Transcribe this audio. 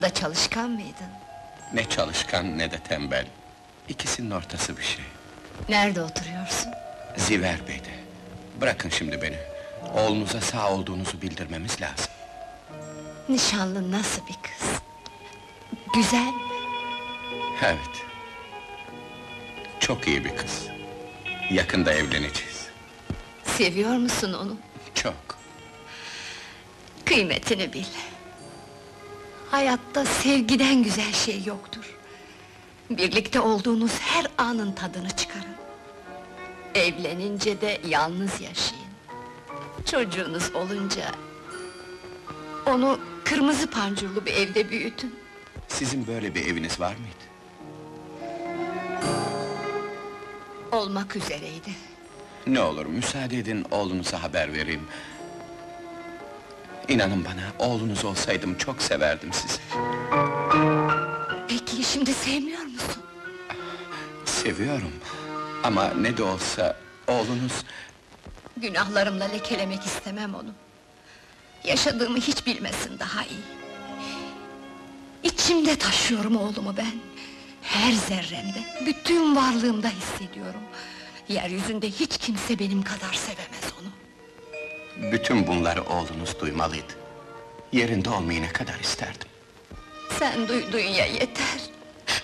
Da çalışkan mıydın? Ne çalışkan ne de tembel. İkisinin ortası bir şey. Nerede oturuyorsun? Ziver Bey'de. Bırakın şimdi beni. Oğlunuza sağ olduğunuzu bildirmemiz lazım. Nişanlın nasıl bir kız? Güzel mi? Evet. Çok iyi bir kız. Yakında evleneceğiz. Seviyor musun onu? Çok. Kıymetini bil. Hayatta sevgiden güzel şey yoktur. Birlikte olduğunuz her anın tadını çıkarın. Evlenince de yalnız yaşayın. Çocuğunuz olunca... onu kırmızı pancurlu bir evde büyütün. Sizin böyle bir eviniz var mıydı? Olmak üzereydi. Ne olur müsaade edin oğlunuza haber vereyim. İnanın bana, oğlunuz olsaydım çok severdim sizi. Peki şimdi sevmiyor musun? Seviyorum. Ama ne de olsa oğlunuz... Günahlarımla lekelemek istemem onu. Yaşadığımı hiç bilmesin daha iyi. İçimde taşıyorum oğlumu ben. Her zerremde, bütün varlığımda hissediyorum. Yeryüzünde hiç kimse benim kadar sevemez onu. Bütün bunları oğlunuz duymalıydı. Yerinde olmayı ne kadar isterdim. Sen duyduğun ya yeter.